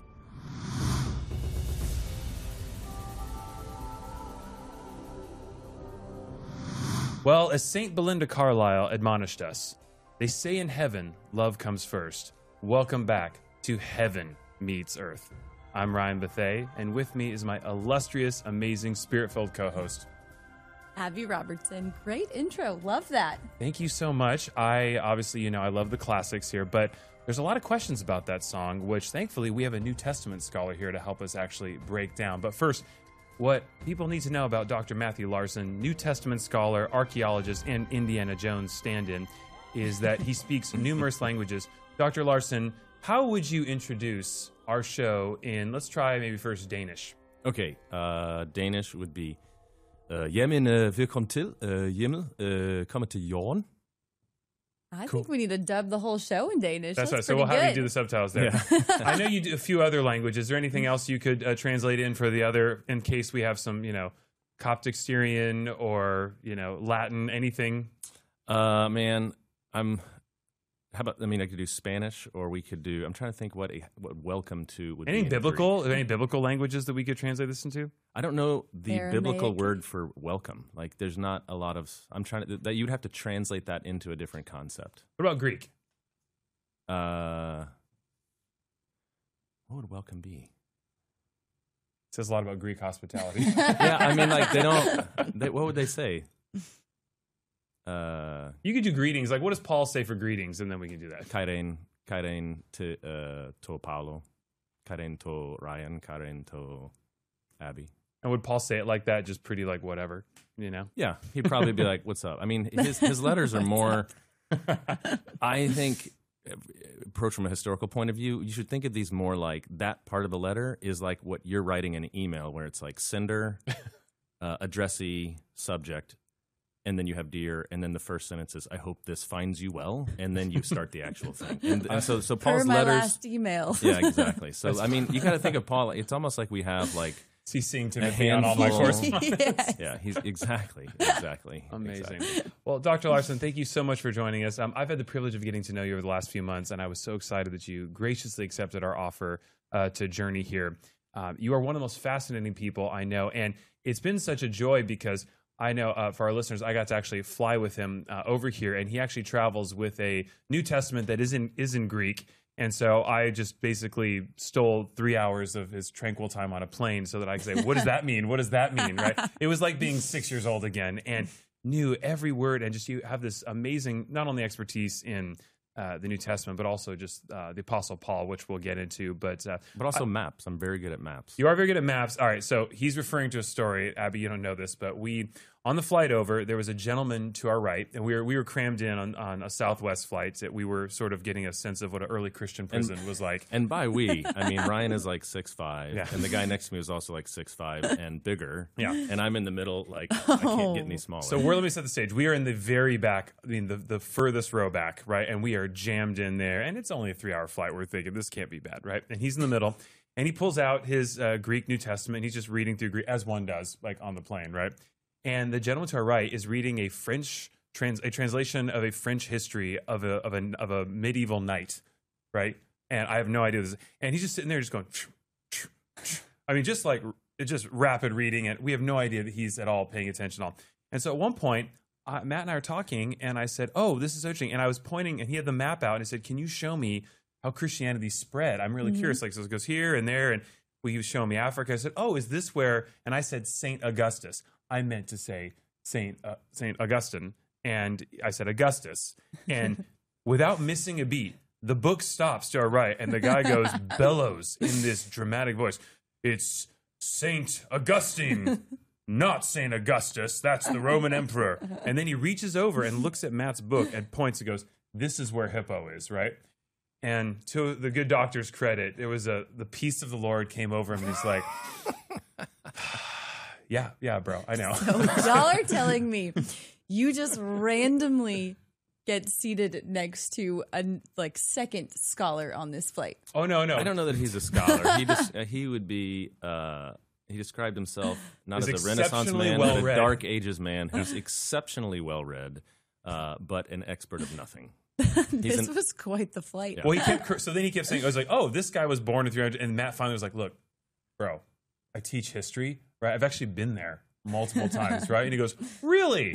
Well, as Saint Belinda Carlisle admonished us, they say in heaven, love comes first. Welcome back to Heaven Meets Earth. I'm Ryan Bethea, and with me is my illustrious, amazing, spirit-filled co-host, Abby Robertson. Great intro. Love that. Thank you so much. I obviously, you know, I love the classics here, but there's a lot of questions about that song, which thankfully we have a New Testament scholar here to help us actually break down. But first, what people need to know about Doctor Matthew Larson, New Testament scholar, archaeologist, and Indiana Jones stand-in, is that he speaks numerous languages. Doctor Larson, how would you introduce our show in, let's try maybe first Danish. Okay, uh, Danish would be, uh, Jamen, uh, velkommen til. Uh, Hjemmet uh, kommer til jorden. I Cool. think we need to dub the whole show in Danish. That's, That's right. So we'll pretty have you good. do the subtitles there. Yeah. I know you do a few other languages. Is there anything else you could uh, translate in for the other, in case we have some, you know, Coptic Syrian or, you know, Latin, anything? Uh, man, I'm. How about? I mean, I could do Spanish, or we could do. I'm trying to think what a, what welcome to would Any be. biblical? Any biblical languages that we could translate this into? I don't know the Aramaic. biblical word for welcome. Like, there's not a lot of. I'm trying to. That you'd have to translate that into a different concept. What about Greek? Uh, what would welcome be? It says a lot about Greek hospitality. Yeah, I mean, like they don't. They, what would they say? Uh, you could do greetings. Like, what does Paul say for greetings? And then we can do that. Kairein, Kairein to uh, to Paulo, Kairein to Ryan, Kairein to Abby. And would Paul say it like that? Just pretty like whatever, you know? Yeah, he'd probably be like, "What's up?" I mean, his his letters are more. I think, approach from a historical point of view, you should think of these more like that part of the letter is like what you're writing in an email, where it's like sender, uh, addressee, subject. And then you have dear, and then the first sentence is, I hope this finds you well, and then you start the actual thing. And, and so, so Paul's Per my letters. last email. Yeah, exactly. So, I mean, you got to think of Paul. It's almost like we have like CCing Timothy on all my correspondence. Yes. Yeah, he's exactly, exactly. Amazing. Exactly. Well, Doctor Larson, thank you so much for joining us. Um, I've had the privilege of getting to know you over the last few months, and I was so excited that you graciously accepted our offer uh, to journey here. Um, you are one of the most fascinating people I know, and it's been such a joy because I know uh, for our listeners, I got to actually fly with him uh, over here, and he actually travels with a New Testament that is in is in Greek. And so I just basically stole three hours of his tranquil time on a plane so that I could say, what does that mean? What does that mean? Right? It was like being six years old again and knew every word. And just you have this amazing, not only expertise in uh, the New Testament, but also just uh, the Apostle Paul, which we'll get into. But uh, but also I, maps. I'm very good at maps. You are very good at maps. All right, so he's referring to a story. Abby, you don't know this, but we on the flight over, there was a gentleman to our right, and we were we were crammed in on, on a Southwest flight. That we were sort of getting a sense of what an early Christian prison and, was like. And by we, I mean Ryan is like six five, yeah. and the guy next to me was also like six five and bigger. Yeah, and I'm in the middle, like I can't get any smaller. So we're let me set the stage. We are in the very back, I mean the the furthest row back, right? And we are jammed in there, and it's only a three hour flight. We're thinking this can't be bad, right? And he's in the middle. And he pulls out his uh, Greek New Testament. And he's just reading through Greek, as one does, like on the plane, right? And the gentleman to our right is reading a French trans a translation of a French history of a of a of a medieval knight, right? And I have no idea this. And he's just sitting there, just going. I mean, just like just rapid reading, and we have no idea that he's at all paying attention at all. And so at one point, uh, Matt and I are talking, and I said, "Oh, this is so interesting." And I was pointing, and he had the map out, and he said, "Can you show me how Christianity spread? I'm really mm-hmm. curious." Like, so it goes here and there, and well, he was showing me Africa. I said, "Oh, is this where?" And I said, "Saint Augustus." I meant to say Saint uh, Saint Augustine, and I said Augustus. And without missing a beat, the book stops to our right, and the guy goes bellows in this dramatic voice. It's Saint Augustine, not Saint Augustus. That's the Roman emperor. And then he reaches over and looks at Matt's book and points and goes, "This is where Hippo is, right?" And to the good doctor's credit, it was a the peace of the Lord came over him, and he's like, "Yeah, yeah, bro, I know." So y'all are telling me you just randomly get seated next to a like second scholar on this flight? Oh no, no, I don't know that he's a scholar. he just uh, he would be. Uh, he described himself not He's as a Renaissance man, well but a Dark Ages man who's exceptionally well read, uh, but an expert of nothing. This an, was quite the flight. Yeah. Well, he kept so then he kept saying, "I was like, oh, this guy was born in three hundred," and Matt finally was like, "Look, bro, I teach history, right? I've actually been there multiple times, right?" And he goes, "Really?"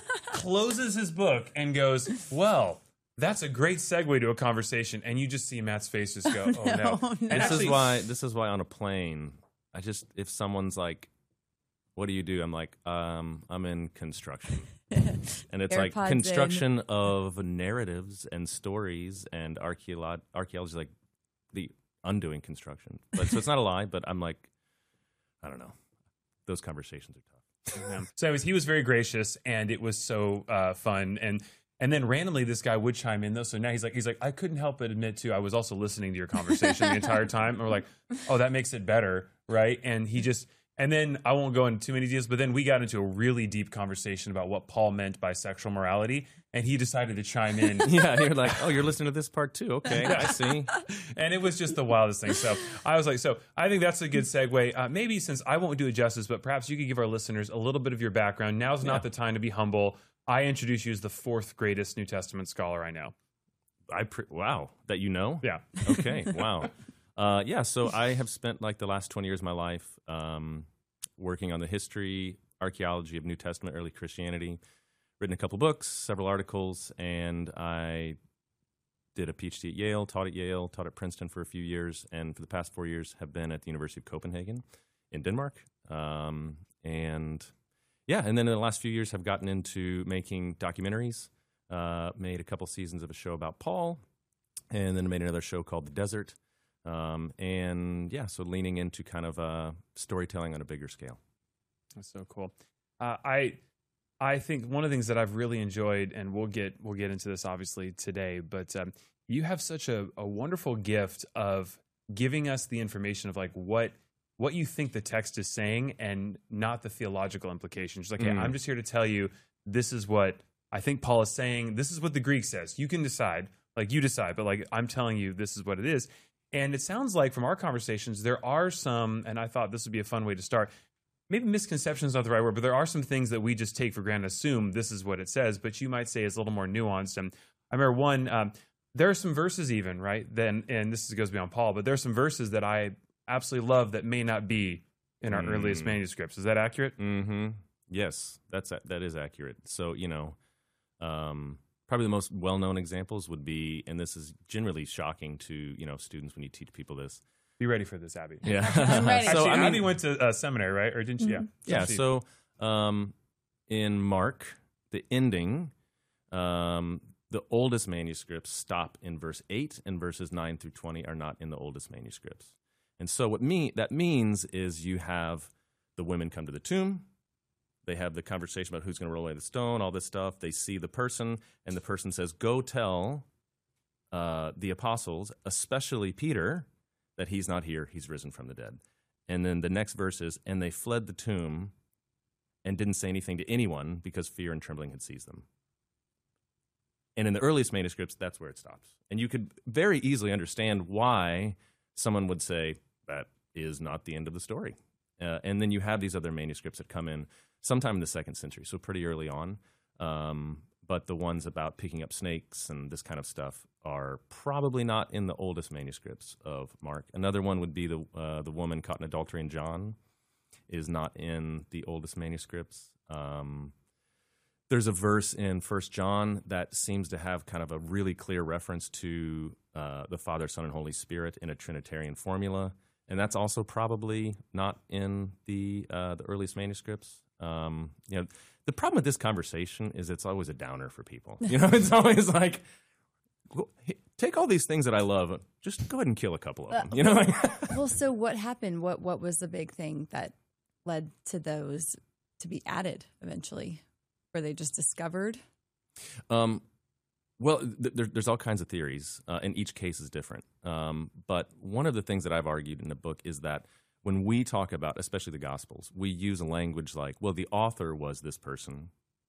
Closes his book and goes, "Well, that's a great segue to a conversation." And you just see Matt's face just go, "Oh no!" no. And this actually, is why. This is why on a plane, I just if someone's like, "What do you do?" I'm like, um, "I'm in construction." And it's AirPods like construction in. of narratives and stories and archeolo- archaeology, like the undoing construction. But so it's not a lie, but I'm like, I don't know. Those conversations are tough. Yeah. So anyways, he was very gracious, and it was so uh, fun. And and then randomly, this guy would chime in though. So now he's like, he's like, I couldn't help but admit too, I was also listening to your conversation the entire time. And we're like, oh, that makes it better, right? And he just. And then I won't go into too many details, but then we got into a really deep conversation about what Paul meant by sexual morality, and he decided to chime in. Yeah, you're like, oh, you're listening to this part too. Okay, I see. And it was just the wildest thing. So I was like, so I think that's a good segue. Uh, maybe since I won't do it justice, but perhaps you could give our listeners a little bit of your background. Now's not yeah. the time to be humble. I introduce you as the fourth greatest New Testament scholar I know. I pre- wow, that you know? Yeah. Okay, wow. Uh, yeah, so I have spent like the last twenty years of my life um, working on the history, archaeology of New Testament, early Christianity, written a couple books, several articles, and I did a P H D at Yale, taught at Yale, taught at Princeton for a few years, and for the past four years have been at the University of Copenhagen in Denmark. Um, and yeah, and then in the last few years have gotten into making documentaries, uh, made a couple seasons of a show about Paul, and then made another show called The Desert. Um, and yeah, so leaning into kind of uh, storytelling on a bigger scale. That's so cool. Uh, I I think one of the things that I've really enjoyed, and we'll get we'll get into this obviously today, but um, you have such a, a wonderful gift of giving us the information of like what what you think the text is saying, and not the theological implications. Like, hey, mm. I'm just here to tell you this is what I think Paul is saying. This is what the Greek says. You can decide, like you decide, but like I'm telling you, this is what it is. And it sounds like from our conversations, there are some, and I thought this would be a fun way to start, maybe misconception is not the right word, but there are some things that we just take for granted, assume this is what it says, but you might say it's a little more nuanced. And I remember one, um, there are some verses even, right? Then, and this goes beyond Paul, but there are some verses that I absolutely love that may not be in our mm. earliest manuscripts. Is that accurate? Mm-hmm. Yes, that's that is accurate. So, you know, um, probably the most well-known examples would be, and this is generally shocking to, you know, students when you teach people this. Be ready for this, Abby. Yeah. I'm ready. Actually, so, I mean, Abby went to uh, seminary, right? Or didn't she? Mm-hmm. Yeah. Yeah. So um, in Mark, the ending, um, the oldest manuscripts stop in verse eight, and verses nine through twenty are not in the oldest manuscripts. And so what me that means is you have the women come to the tomb, they have the conversation about who's going to roll away the stone, all this stuff. They see the person, and the person says, go tell uh, the apostles, especially Peter, that he's not here, he's risen from the dead. And then the next verse is, and they fled the tomb and didn't say anything to anyone because fear and trembling had seized them. And in the earliest manuscripts, that's where it stops. And you could very easily understand why someone would say, that is not the end of the story. Uh, and then you have these other manuscripts that come in sometime in the second century, so pretty early on. Um, but the ones about picking up snakes and this kind of stuff are probably not in the oldest manuscripts of Mark. Another one would be the uh, the woman caught in adultery in John is not in the oldest manuscripts. Um, there's a verse in First John that seems to have kind of a really clear reference to uh, the Father, Son, and Holy Spirit in a Trinitarian formula. And that's also probably not in the uh, the earliest manuscripts. Um, you know, the problem with this conversation is it's always a downer for people. You know, it's always like, well, hey, take all these things that I love, just go ahead and kill a couple of them. You know, like, well, so what happened? What what was the big thing that led to those to be added eventually? Were they just discovered? Um. Well, th- there, there's all kinds of theories, uh, and each case is different. Um, but one of the things that I've argued in the book is that when we talk about, especially the Gospels, we use a language like, well, the author was this person.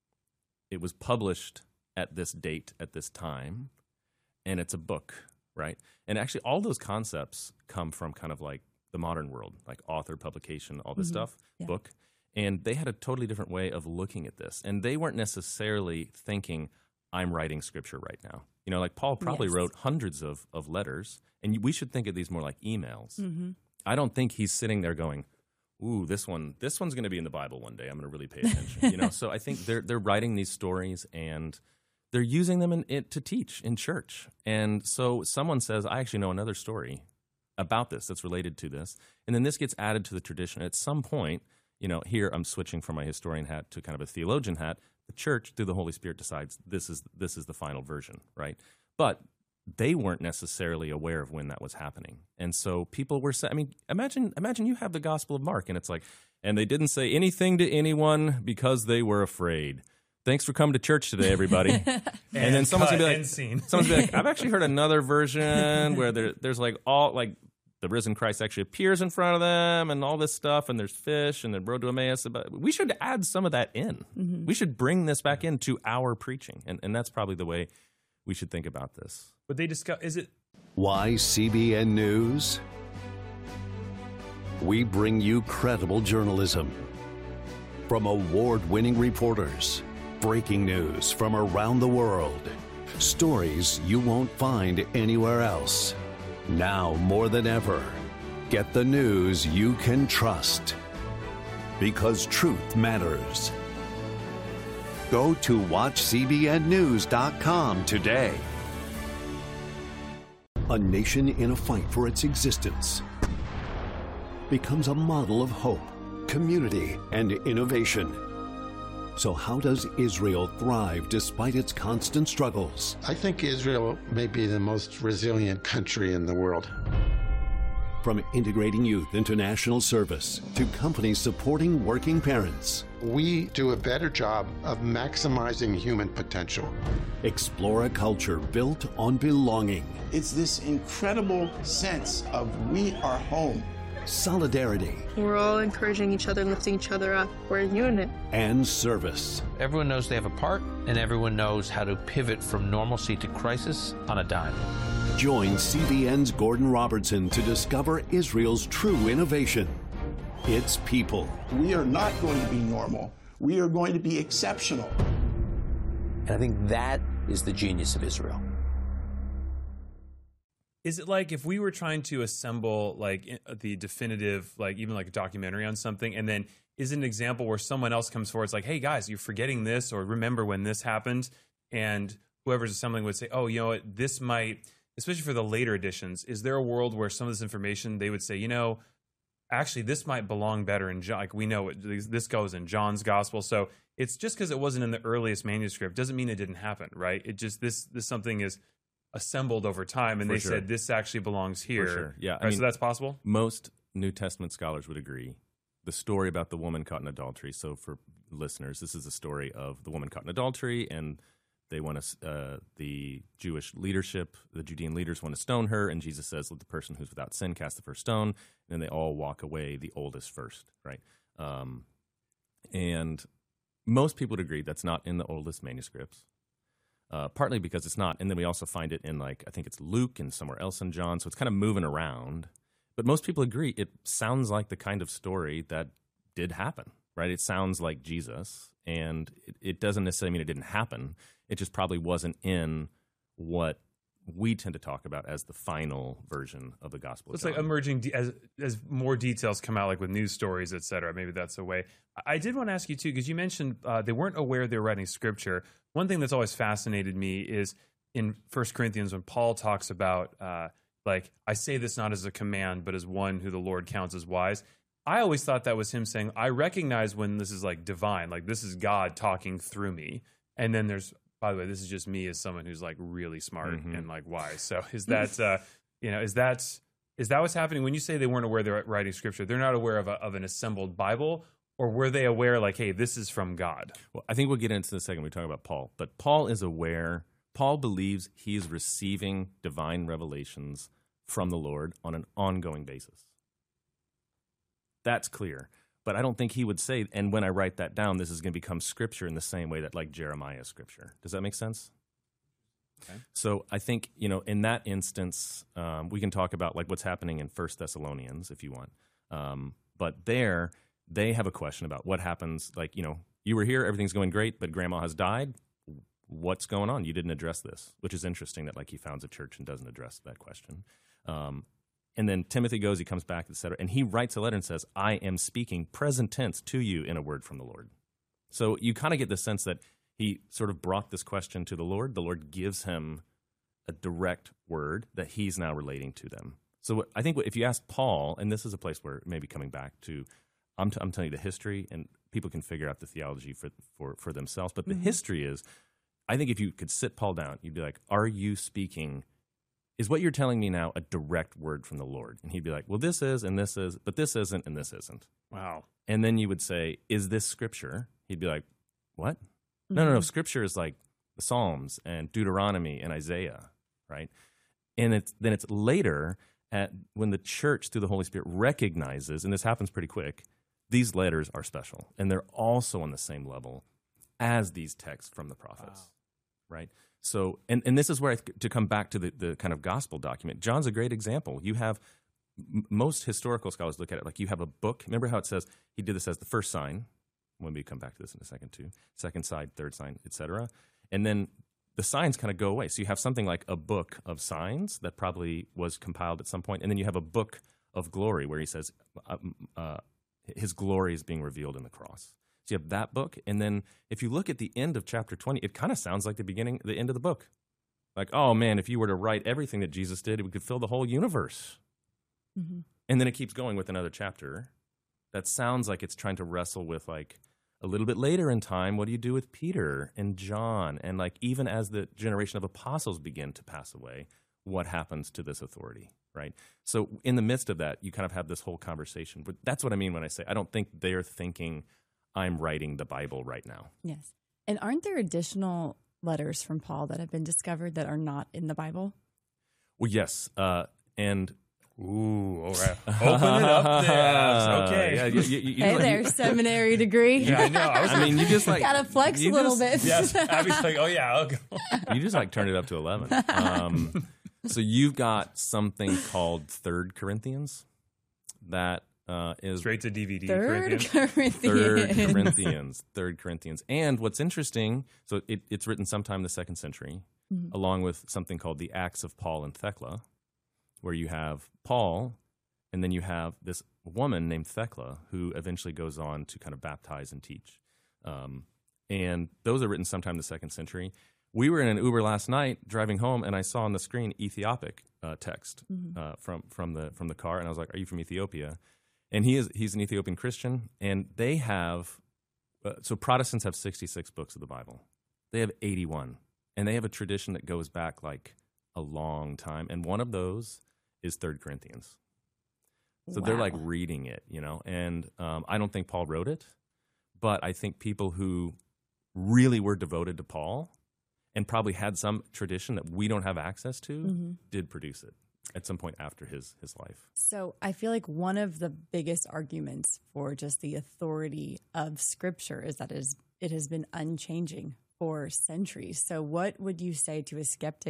It was published at this date, at this time, and it's a book, right? And actually, all those concepts come from kind of like the modern world, like author, publication, all this mm-hmm. stuff, yeah. book. And they had a totally different way of looking at this. And they weren't necessarily thinking, I'm writing scripture right now. You know, like Paul probably yes. wrote hundreds of, of letters, and we should think of these more like emails. Mm-hmm. I don't think he's sitting there going, ooh, this one, this one's going to be in the Bible one day. I'm going to really pay attention. You know, so I think they're they're writing these stories, and they're using them in, in, to teach in church. And so someone says, I actually know another story about this that's related to this. And then this gets added to the tradition. At some point, you know, here I'm switching from my historian hat to kind of a theologian hat. The church, through the Holy Spirit, decides this is this is the final version, right? But they weren't necessarily aware of when that was happening, and so people were saying, I mean, imagine imagine you have the Gospel of Mark, and it's like, and they didn't say anything to anyone because they were afraid. Thanks for coming to church today, everybody. and, and then someone's gonna be like, someone's gonna be like, I've actually heard another version where there, there's like all like. The risen Christ actually appears in front of them and all this stuff, and there's fish and the road to Emmaus. We should add some of that in. Mm-hmm. We should bring this back into our preaching, and, and that's probably the way we should think about this. But they discuss, is it? Why C B N News? We bring you credible journalism from award-winning reporters, breaking news from around the world, stories you won't find anywhere else. Now more than ever, get the news you can trust. Because truth matters. Go to watch C B N news dot com today. A nation in a fight for its existence becomes a model of hope, community, and innovation. So how does Israel thrive despite its constant struggles? I think Israel may be the most resilient country in the world. From integrating youth into national service to companies supporting working parents. We do a better job of maximizing human potential. Explore a culture built on belonging. It's this incredible sense of we are home. Solidarity. We're all encouraging each other, lifting each other up. We're a unit. And service. Everyone knows they have a part, and everyone knows how to pivot from normalcy to crisis on a dime. Join C B N's Gordon Robertson to discover Israel's true innovation. Its people. We are not going to be normal. We are going to be exceptional. And I think that is the genius of Israel. Is it like if we were trying to assemble like the definitive, like even like a documentary on something, and then is an example where someone else comes forward, it's like, hey guys, you're forgetting this, or remember when this happened, and whoever's assembling would say, oh, you know what, this might, especially for the later editions, is there a world where some of this information they would say, you know, actually, this might belong better in John. Like we know it, this goes in John's gospel. So it's just because it wasn't in the earliest manuscript doesn't mean it didn't happen, right? It just this this something is assembled over time, and For they sure. said this actually belongs here. For sure. Yeah, I Right, mean, so that's possible. Most New Testament scholars would agree. The story about the woman caught in adultery. So for listeners, this is a story of the woman caught in adultery, and they want to. Uh, the Jewish leadership, the Judean leaders, want to stone her, and Jesus says, "Let the person who's without sin cast the first stone." And then they all walk away, the oldest first, right? Um, and most people would agree that's not in the oldest manuscripts. Uh, partly because it's not, and then we also find it in, like, I think it's Luke and somewhere else in John, so it's kind of moving around. But most people agree it sounds like the kind of story that did happen, right? It sounds like Jesus, and it, it doesn't necessarily mean it didn't happen. It just probably wasn't in what we tend to talk about as the final version of the Gospel of It's John. like emerging de- as as more details come out, like with news stories, et cetera. Maybe that's a way. I I did want to ask you too, because you mentioned uh, they weren't aware they were writing scripture. One thing that's always fascinated me is in First Corinthians when Paul talks about uh, like I say this not as a command, but as one who the Lord counts as wise. I always thought that was him saying, I recognize when this is like divine, like this is God talking through me, and then there's. By the way, this is just me as someone who's like really smart Mm-hmm. and like wise. So is that uh, you know is that is that what's happening when you say they weren't aware they're writing scripture? They're not aware of a, of an assembled Bible, or were they aware like, hey, this is from God? Well, I think we'll get into this in a second when we talk about Paul. But Paul is aware. Paul believes he is receiving divine revelations from the Lord on an ongoing basis. That's clear. But I don't think he would say, and when I write that down, this is going to become scripture in the same way that like Jeremiah is scripture. Does that make sense? Okay. So I think, you know, in that instance, um, we can talk about like what's happening in First Thessalonians if you want. Um, but there, they have a question about what happens. Like, you know, you were here, everything's going great, but grandma has died. What's going on? You didn't address this, which is interesting that like he founds a church and doesn't address that question. Um, And then Timothy goes, he comes back, et cetera, and he writes a letter and says, I am speaking present tense to you in a word from the Lord. So you kind of get the sense that he sort of brought this question to the Lord. The Lord gives him a direct word that he's now relating to them. So I think if you ask Paul, and this is a place where maybe coming back to, I'm, t- I'm telling you the history, and people can figure out the theology for, for, for themselves, but Mm-hmm. the history is, I think if you could sit Paul down, you'd be like, are you speaking is what you're telling me now a direct word from the Lord? And he'd be like, well, this is, and this is, but this isn't, and this isn't. Wow. And then you would say, is this scripture? He'd be like, what? Mm-hmm. No, no, no. Scripture is like the Psalms and Deuteronomy and Isaiah, right? And it's then it's later at when the church through the Holy Spirit recognizes, and this happens pretty quick, these letters are special. And they're also on the same level as these texts from the prophets, wow. right? So, and, and this is where, I th- to come back to the, the kind of gospel document, John's a great example. You have, m- most historical scholars look at it like you have a book. Remember how it says he did this as the first sign? When we come back to this in a second too. Second sign, third sign, et cetera. And then the signs kind of go away. So you have something like a book of signs that probably was compiled at some point. And then you have a book of glory where he says uh, uh, his glory is being revealed in the cross. So you have that book, and then if you look at the end of chapter twenty, it kind of sounds like the beginning, the end of the book. Like, oh man, if you were to write everything that Jesus did, it could fill the whole universe. Mm-hmm. And then it keeps going with another chapter that sounds like it's trying to wrestle with like a little bit later in time, what do you do with Peter and John? And like even as the generation of apostles begin to pass away, what happens to this authority, right? So in the midst of that, you kind of have this whole conversation. But that's what I mean when I say I don't think they're thinking I'm writing the Bible right now. Yes. And aren't there additional letters from Paul that have been discovered that are not in the Bible? Well, yes. Uh, and ooh, all right. Open it up there. Okay. Yeah, you, you, you, hey you, there, you, seminary degree. Yeah, I know. I, was I mean, you just like gotta flex a little just, bit. Yes. Abby's like, oh yeah, I'll go. You just like turned it up to eleven. Um, so you've got something called Third Corinthians that uh, is straight to D V D. Third Corinthians. Corinthians. Third Corinthians. Third Corinthians. And what's interesting, so it, it's written sometime in the second century, mm-hmm. along with something called the Acts of Paul and Thecla, where you have Paul, and then you have this woman named Thecla, who eventually goes on to kind of baptize and teach. Um, and those are written sometime in the second century. We were in an Uber last night driving home, and I saw on the screen Ethiopic uh, text mm-hmm. uh, from from the from the car, and I was like, "Are you from Ethiopia?" And he is he's an Ethiopian Christian, and they have uh, so Protestants have sixty-six books of the Bible. They have eighty-one, and they have a tradition that goes back like a long time. And one of those is Third Corinthians. So Wow. they're like reading it, you know. And um, I don't think Paul wrote it, but I think people who really were devoted to Paul and probably had some tradition that we don't have access to Mhm. did produce it at some point after his his life. So I feel like one of the biggest arguments for just the authority of Scripture is that it, is, it has been unchanging for centuries. So what would you say to a skeptic